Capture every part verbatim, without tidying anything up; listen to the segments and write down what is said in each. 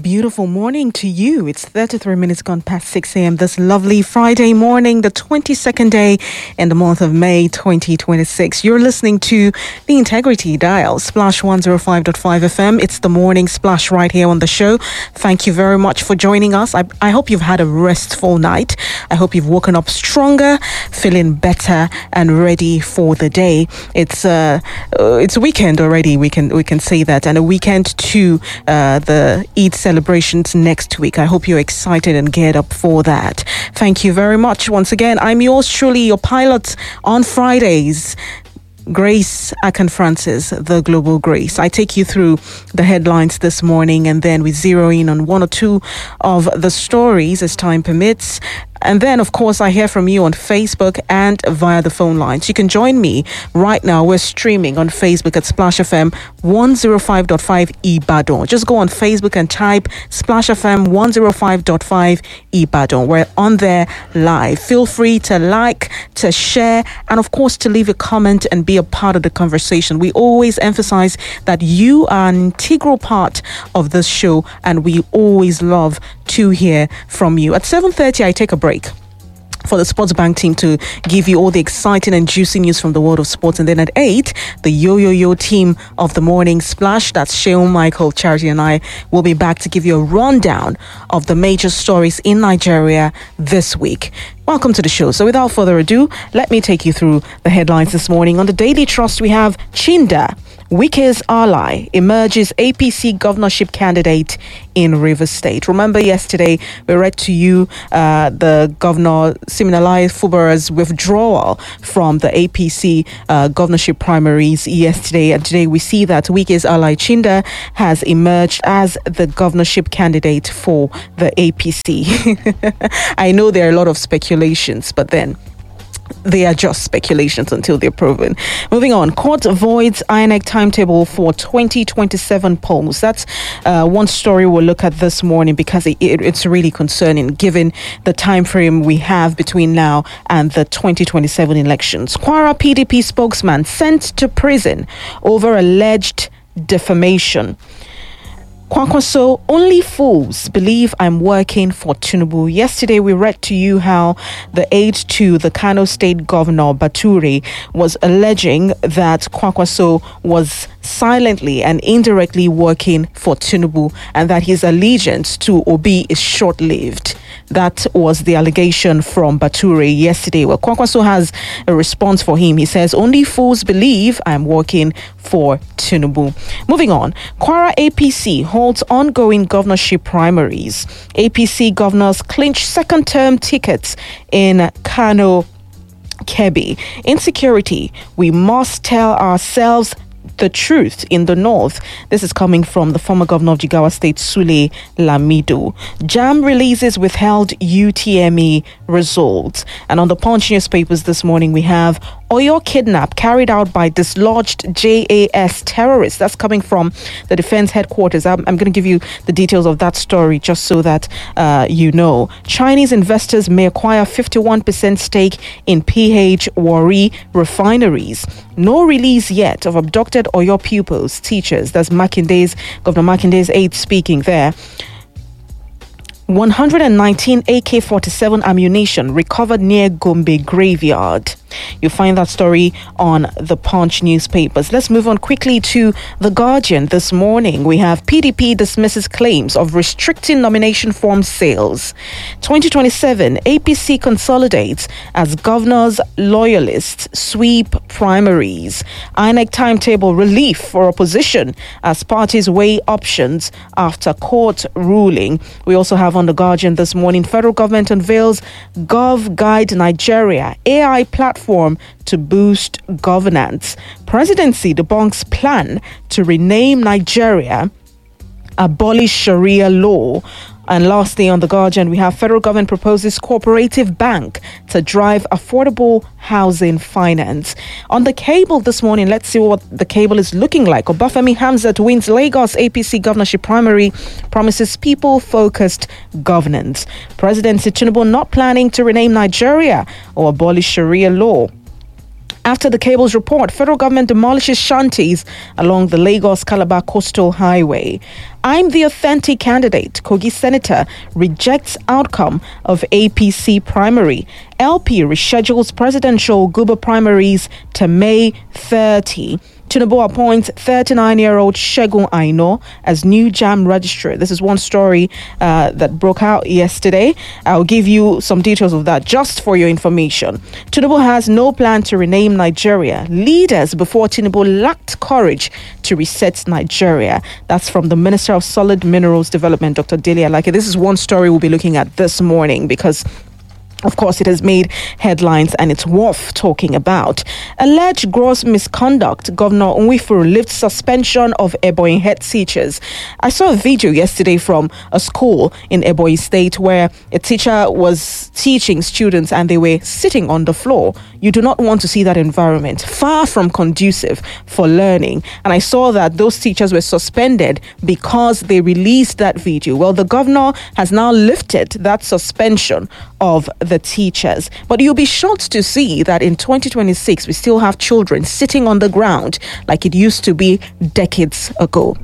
beautiful morning to you. It's thirty-three minutes gone past six a.m. this lovely Friday morning, the twenty-second day in the month of May twenty twenty-six. You're listening to the Integrity Dial, Splash one oh five point five F M. It's the morning splash right here on the show. Thank you very much for joining us. I, I hope you've had a restful night. I hope you've woken up stronger, feeling better and ready for the day. It's uh, uh it's weekend already. We can we can say that, and a weekend to uh, the Eid celebrations next week. I hope you're excited and geared up for that. Thank you very much once again. I'm yours truly, your pilot on Fridays, Grace Akan Francis, the Global Grace. I take you through the headlines this morning, and then we zero in on one or two of the stories as time permits. And then, of course, I hear from you on Facebook and via the phone lines. You can join me right now. We're streaming on Facebook at Splash F M one oh five point five Ibadan. Just go on Facebook and type Splash F M one oh five point five Ibadan. We're on there live. Feel free to like, to share, and of course, to leave a comment and be a part of the conversation. We always emphasize that you are an integral part of this show, and we always love to hear from you. At seven thirty, I take a break for the Sports Bank team to give you all the exciting and juicy news from the world of sports. And then at eight, the Yo-Yo-Yo team of the morning splash, that's Sheon, Michael, Charity and I, will be back to give you a rundown of the major stories in Nigeria this week. Welcome to the show. So without further ado, let me take you through the headlines this morning. On the Daily Trust, we have Chinda, Wike's ally, emerges A P C governorship candidate in Rivers State. Remember yesterday we read to you uh, the Governor Siminalayi Fubara's withdrawal from the A P C uh, governorship primaries yesterday, and today we see that Wike's ally Chinda has emerged as the governorship candidate for the A P C. I know there are a lot of speculations, but then they are just speculations until they're proven. Moving on, court voids I N E C timetable for twenty twenty-seven polls. That's uh, one story we'll look at this morning because it, it, it's really concerning given the time frame we have between now and the twenty twenty-seven elections. Kwara P D P spokesman sent to prison over alleged defamation. Kwankwaso, only fools believe I'm working for Tinubu. Yesterday, we read to you how the aide to the Kano State Governor, Bature, was alleging that Kwankwaso was silently and indirectly working for Tinubu and that his allegiance to Obi is short-lived. That was the allegation from Bature yesterday. Well, Kwankwaso has a response for him. He says, only fools believe I'm working for Tinubu. Moving on, Kwara A P C holds ongoing governorship primaries. A P C governors clinch second-term tickets in Kano, Kebbi. Insecurity, we must tell ourselves the truth in the north. This is coming from the former governor of Jigawa State, Sule Lamido. JAMB releases withheld U T M E results. And on the Punch newspapers this morning, we have Oyo kidnap carried out by dislodged J A S terrorists. That's coming from the defense headquarters. I'm, I'm going to give you the details of that story just so that uh, you know. Chinese investors may acquire fifty-one percent stake in P H Warri refineries. No release yet of abducted Oyo pupils, teachers. That's Makinde's, Governor Makinde's aide speaking there. one hundred nineteen A K forty-seven ammunition recovered near Gombe graveyard. You'll find that story on the Punch newspapers. Let's move on quickly to The Guardian this morning. We have P D P dismisses claims of restricting nomination form sales. twenty twenty-seven, A P C consolidates as governors, loyalists sweep primaries. I N E C timetable relief for opposition as parties weigh options after court ruling. We also have on The Guardian this morning, federal government unveils Gov Guide Nigeria, A I platform to boost governance. Presidency debunks plan to rename Nigeria, abolish Sharia law. And lastly, on The Guardian, we have federal government proposes cooperative bank to drive affordable housing finance. On the cable this morning, let's see what the cable is looking like. Obafemi Hamzat wins Lagos A P C governorship primary, promises people-focused governance. President Tinubu not planning to rename Nigeria or abolish Sharia law. After the cables report, federal government demolishes shanties along the Lagos-Calabar Coastal Highway. I'm the authentic candidate. Kogi Senator rejects outcome of A P C primary. L P reschedules presidential Guba primaries to May thirtieth. Tinubu appoints thirty-nine-year-old Segun Aino as new JAMB registrar. This is one story uh, that broke out yesterday. I'll give you some details of that just for your information. Tinubu has no plan to rename Nigeria. Leaders before Tinubu lacked courage to reset Nigeria. That's from the Minister of Solid Minerals Development, Doctor Dele Alake. This is one story we'll be looking at this morning because of course, it has made headlines and it's worth talking about. Alleged gross misconduct. Governor Nwifuru lifts suspension of Ebonyi head teachers. I saw a video yesterday from a school in Ebonyi State where a teacher was teaching students and they were sitting on the floor. You do not want to see that environment. Far from conducive for learning. And I saw that those teachers were suspended because they released that video. Well, the governor has now lifted that suspension of the teachers. But you'll be shocked to see that in twenty twenty-six, we still have children sitting on the ground like it used to be decades ago.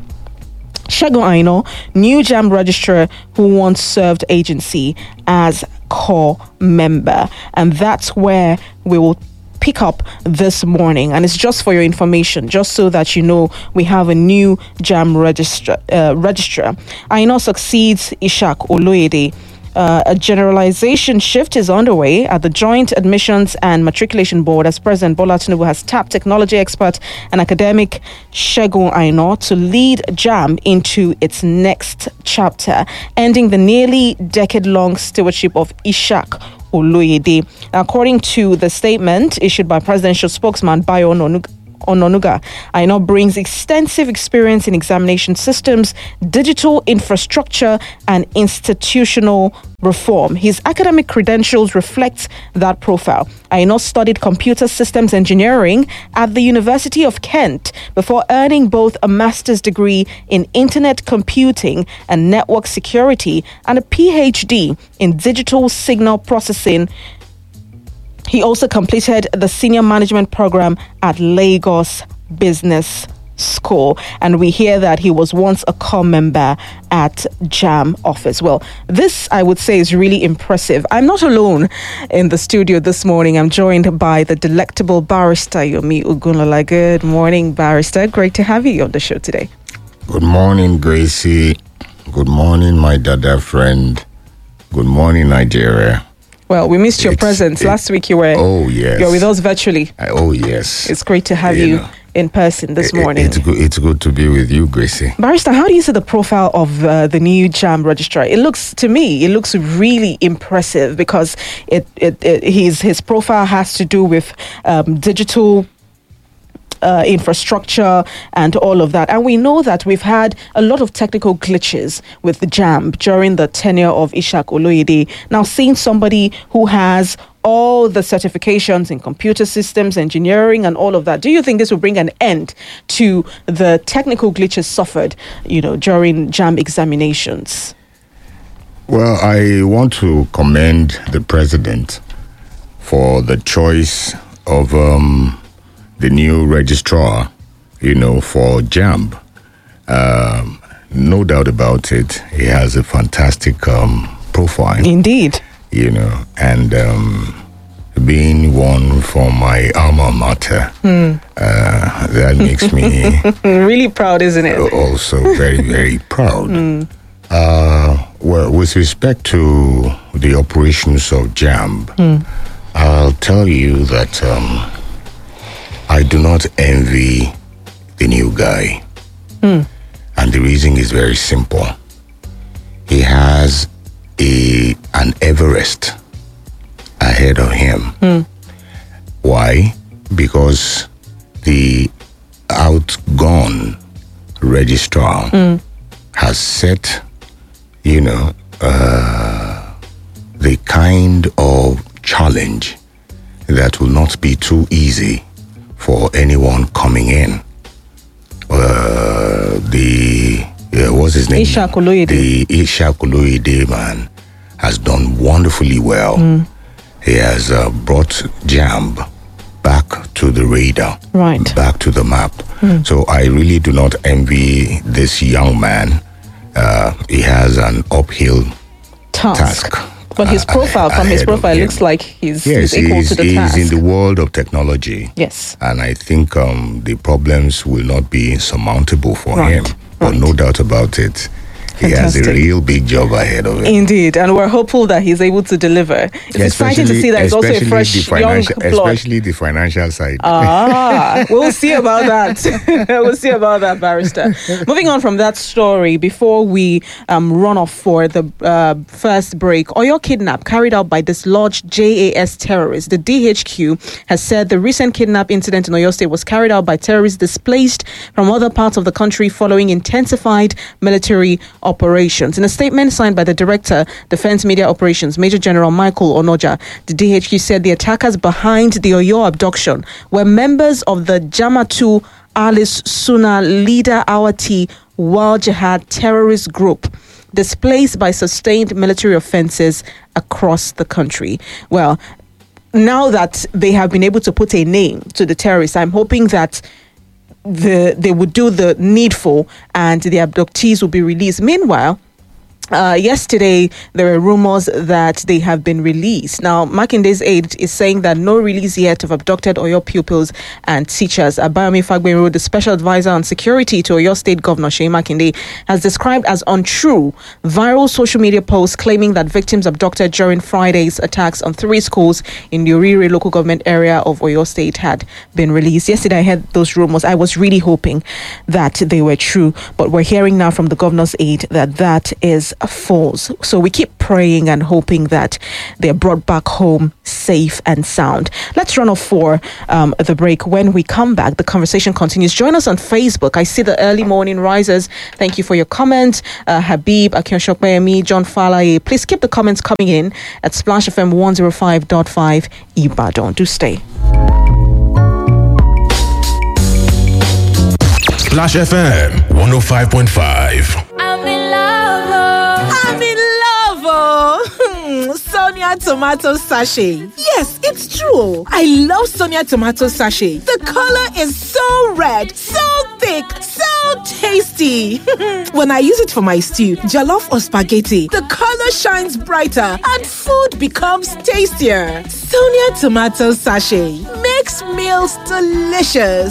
Segun Aino, new JAMB registrar who once served agency as core member. And that's where we will pick up this morning. And it's just for your information, just so that you know we have a new JAMB registrar. Uh, registrar. Aino succeeds Ishak Oloyede. Uh, a generalization shift is underway at the Joint Admissions and Matriculation Board as President Bola Tinubu has tapped technology expert and academic Segun Aino to lead JAMB into its next chapter, ending the nearly decade-long stewardship of Ishak Oloyede. According to the statement issued by presidential spokesman Bayo Ononuga, Ononuga, Aino brings extensive experience in examination systems, digital infrastructure, and institutional reform. His academic credentials reflect that profile. Aino studied computer systems engineering at the University of Kent before earning both a master's degree in internet computing and network security and a P H D in digital signal processing. He also completed the senior management program at Lagos Business School. And we hear that he was once a core member at JAMB office. Well, this, I would say, is really impressive. I'm not alone in the studio this morning. I'm joined by the delectable barrister, Yomi Ogunlola. Good morning, barrister. Great to have you on the show today. Good morning, Gracie. Good morning, my dada friend. Good morning, Nigeria. Well, we missed your It's- presence. it- Last week you were Oh, yes. you're with us virtually. I- oh, yes. It's great to have You you know. in person this I- I- morning. It's good, it's good to be with you, Gracie. Barrister, how do you see the profile of uh, the new JAMB registrar? It looks, to me, it looks really impressive because it, it, it his his profile has to do with um, digital Uh, infrastructure and all of that. And we know that we've had a lot of technical glitches with the JAMB during the tenure of Ishak Oloyede. Now, seeing somebody who has all the certifications in computer systems, engineering, and all of that, do you think this will bring an end to the technical glitches suffered, you know, during JAMB examinations? Well, I want to commend the president for the choice of um, the new registrar, you know, for JAMB. Um, no doubt about it, he has a fantastic um, profile, Indeed. you know, and um, being one from my alma mater, uh, that makes me Really proud, isn't it? also very, very proud. Uh, well, with respect to the operations of JAMB, I'll tell you that um, I do not envy the new guy. And the reason is very simple. He has a an Everest ahead of him. Why? Because the outgone registrar has set, you know, uh, the kind of challenge that will not be too easy for anyone coming in. Uh, the uh, what's his name? Ishak Oloyede. The Ishak Oloyede man has done wonderfully well. He has uh, brought JAMB back to the radar, right, back to the map. Mm. So I really do not envy this young man. Uh, he has an uphill task. task. But his profile, uh, from his profile, looks like he's, yes, he's equal he's, to the he's task. He's in the world of technology. Yes. And I think um, the problems will not be insurmountable for right. him. But right. no doubt about it. He Fantastic. has a real big job ahead of him. Indeed, and we're hopeful that he's able to deliver. It's yeah, exciting to see that it's also a fresh young blood. Especially the financial side. Ah, we'll see about that. We'll see about that, Barrister. Moving on from that story, before we um, run off for the uh, first break, Oyo kidnap carried out by dislodged J A S terrorists. The D H Q has said the recent kidnap incident in Oyo State was carried out by terrorists displaced from other parts of the country following intensified military operations. In a statement signed by the Director, Defense Media Operations, Major General Michael Onoja, the D H Q said the attackers behind the Oyo abduction were members of the Jama'atu Alice Sunnah Leader Awati Wal Jihad terrorist group, displaced by sustained military offenses across the country. Well, now that they have been able to put a name to the terrorists, I'm hoping that The, they would do the needful and the abductees will be released. Meanwhile, Uh, yesterday, there were rumors that they have been released. Now, Makinde's aide is saying that no release yet of abducted Oyo pupils and teachers. Abayomi Fagbemi, the special advisor on security to Oyo State Governor Seyi Makinde, has described as untrue viral social media posts claiming that victims abducted during Friday's attacks on three schools in the Orire local government area of Oyo State had been released. Yesterday, I heard those rumors. I was really hoping that they were true, but we're hearing now from the governor's aide that that is false. So we keep praying and hoping that they're brought back home safe and sound. Let's run off for um, the break. When we come back, the conversation continues. Join us on Facebook. I see the early morning risers. Thank you for your comment. Uh, Habib, Akinshokmayemi, John Falaye. Please keep the comments coming in at Splash F M one oh five point five Ibadan. Do stay. Splash F M one oh five point five. I'm in love. Oh. I'm in love. Oh. Sonia tomato sachet. Yes, it's true. I love Sonia tomato sachet. The color is so red, so thick, so tasty. When I use it for my stew, jollof or spaghetti, the color shines brighter and food becomes tastier. Sonia tomato sachet makes meals delicious.